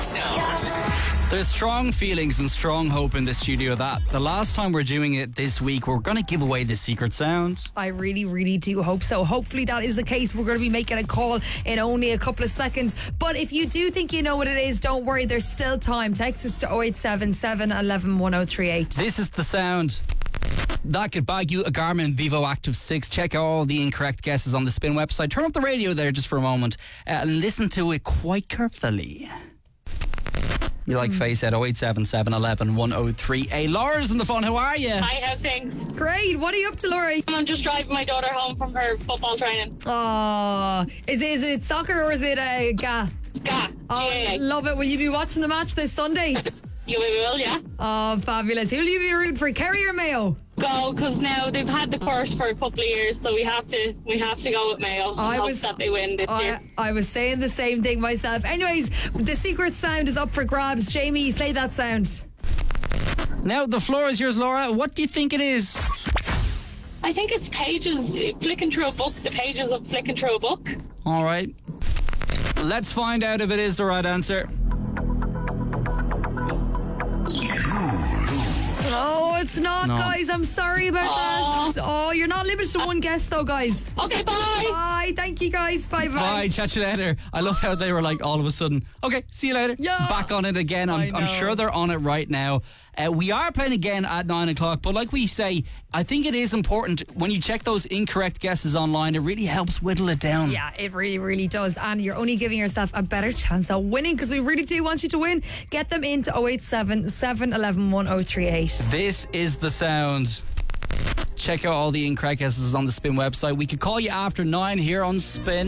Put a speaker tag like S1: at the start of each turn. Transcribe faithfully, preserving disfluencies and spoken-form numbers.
S1: sound.
S2: There's strong feelings and strong hope in the studio that the last time we're doing it this week, we're going to give away the secret sound.
S3: I really, really do hope so. Hopefully that is the case. We're going to be making a call in only a couple of seconds. But if you do think you know what it is, don't worry. There's still time. Text us to oh eight seven seven, one one, one oh three eight.
S2: This is the sound that could bag you a Garmin Vivo Active six. Check out all the incorrect guesses on the Spin website. Turn up the radio there just for a moment uh, and listen to it quite carefully. You like face at oh eight seven seven, one one, one oh three eight. Laura's on the phone. How are you?
S4: Hi, how's things?
S3: Great. What are you up to, Laurie?
S4: I'm just driving my daughter home from her football training.
S3: Oh, is it, is it soccer or is it a uh, ga?
S4: Ga.
S3: Oh,
S4: G A A.
S3: love it. Will you be watching the match this Sunday?
S4: You will, yeah.
S3: Oh, fabulous. Who'll you be rooting for, Kerry or Mayo?
S4: Go, because now they've had the course for a couple of years, so we have to we have to go with Mayo.
S3: I
S4: Hope
S3: was
S4: that they win this
S3: I,
S4: year.
S3: I was saying the same thing myself. Anyways, the secret sound is up for grabs. Jamie, play that sound.
S2: Now, the floor is yours, Laura. What do you think it is?
S4: I think it's pages, flicking through a book, the pages of flicking through a book.
S2: All right. Let's find out if it is the right answer.
S3: Oh, it's not,
S2: No.
S3: guys. I'm sorry about
S4: Aw.
S3: that. Oh, you're not limited to one guess, though, guys.
S4: Okay, bye.
S3: Bye. Thank you, guys. Bye bye.
S2: Bye, chat you later. I love how they were like all of a sudden, okay, see you later.
S3: Yeah.
S2: Back on it again.
S3: I
S2: I'm, I'm
S3: know.
S2: sure they're on it right now. Uh, we are playing again at nine o'clock, but like we say, I think it is important when you check those incorrect guesses online, it really helps whittle it down.
S3: Yeah, it really, really does. And you're only giving yourself a better chance of winning because we really do want you to win. Get them into oh eight seven, seven one one, one oh three eight.
S2: This is the sound. Check out all the incorrect guesses on the Spin website. We could call you after nine here on Spin.